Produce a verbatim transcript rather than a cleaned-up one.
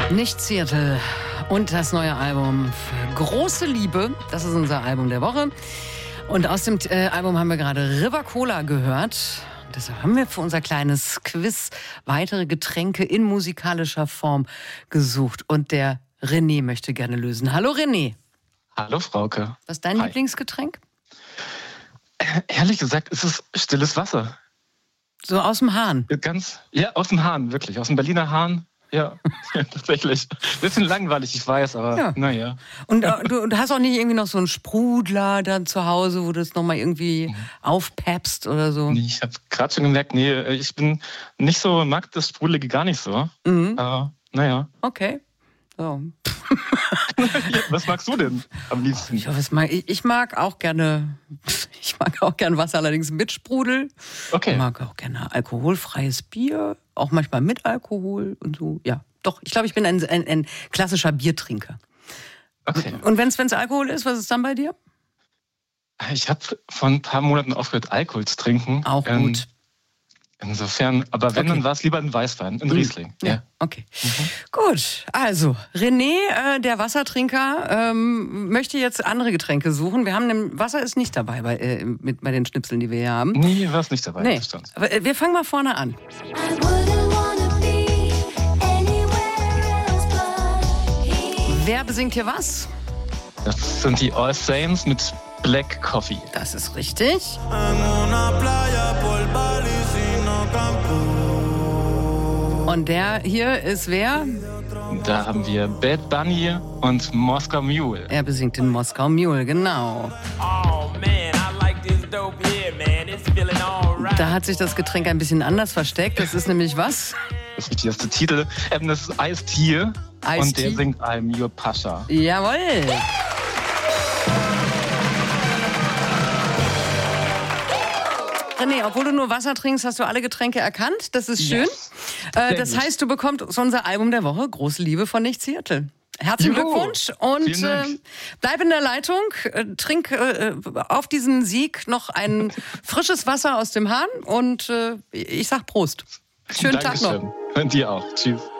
Nicht Seattle und das neue Album Große Liebe, das ist unser Album der Woche. Und aus dem äh, Album haben wir gerade River Cola gehört. Deshalb haben wir für unser kleines Quiz weitere Getränke in musikalischer Form gesucht. Und der René möchte gerne lösen. Hallo René. Hallo Frauke. Was ist dein Hi. Lieblingsgetränk? Ehrlich gesagt, ist es stilles Wasser. So aus dem Hahn? Ganz, ja, aus dem Hahn, wirklich. Aus dem Berliner Hahn. Ja, tatsächlich. Bisschen langweilig, ich weiß, aber ja. naja. Und äh, du, du hast auch nicht irgendwie noch so einen Sprudler dann zu Hause, wo du es nochmal irgendwie mhm. aufpeppst oder so? Nee, ich habe gerade schon gemerkt, nee, ich bin nicht so, mag das Sprudelige gar nicht so. Mhm. Aber naja. Okay. So. Was magst du denn am liebsten? Ja, was mag, ich, ich mag auch gerne, ich mag auch gerne Wasser, allerdings mit Sprudel. Okay. Ich mag auch gerne alkoholfreies Bier, auch manchmal mit Alkohol und so. Ja, doch, ich glaube, ich bin ein, ein, ein klassischer Biertrinker. Okay. Und wenn es Alkohol ist, was ist dann bei dir? Ich habe vor ein paar Monaten aufgehört, Alkohol zu trinken. Auch gut. Ähm, Insofern, aber wenn, okay. dann war es lieber ein Weißwein, ein Riesling. Ja, ja. Okay. Mhm. Gut, also René, äh, der Wassertrinker, ähm, möchte jetzt andere Getränke suchen. Wir haben nem, Wasser ist nicht dabei bei, äh, mit, bei den Schnipseln, die wir hier haben. Nee, war es nicht dabei. Nee. Aber, äh, wir fangen mal vorne an. Wer besingt hier was? Das sind die All Saints mit Black Coffee. Das ist richtig. Und der hier ist wer? Da haben wir Bad Bunny und Moskau Mule. Er besingt den Moskau Mule, genau. Da hat sich das Getränk ein bisschen anders versteckt. Das ist nämlich was? Das ist der erste Titel. Das ist Ice-T. Und der singt I'm Your Pasha. Jawohl. René, obwohl du nur Wasser trinkst, hast du alle Getränke erkannt. Das ist schön. Yes. Äh, das gut. heißt, du bekommst unser Album der Woche, Große Liebe von Nicht Seattle. Herzlichen Juhu. Glückwunsch und äh, bleib in der Leitung. Äh, trink äh, auf diesen Sieg noch ein frisches Wasser aus dem Hahn und äh, ich sag Prost. Schönen Dankeschön. Tag noch. Und dir auch. Tschüss.